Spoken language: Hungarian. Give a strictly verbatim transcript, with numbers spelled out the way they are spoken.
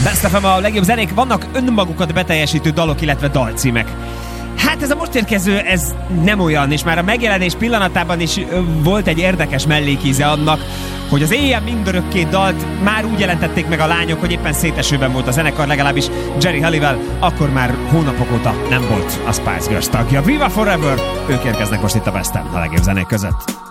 Best ef em a legjobb zenék, vannak önmagukat beteljesítő dalok, illetve dalcímek. Hát ez a most érkező, ez nem olyan, és már a megjelenés pillanatában is volt egy érdekes mellékíze annak, hogy az éjjel mindörökké dalt már úgy jelentették meg a lányok, hogy éppen szétesőben volt a zenekar, legalábbis Geri Halliwell akkor már hónapok óta nem volt a Spice Girls tagja. Viva Forever! Ők érkeznek most itt a Best-en a legjobb zenék között.